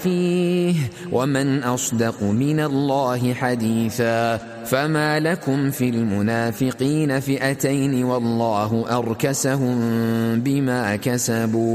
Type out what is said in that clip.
فيه ومن أصدق من الله حديثا. فما لكم في المنافقين فئتين والله أركسهم بما كسبوا